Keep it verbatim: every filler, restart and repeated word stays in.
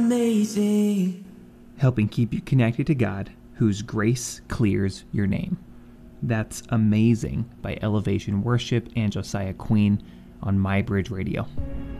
amazing. Helping keep you connected to God, whose grace clears your name. That's Amazing by Elevation Worship and Josiah Queen on MyBridge Radio.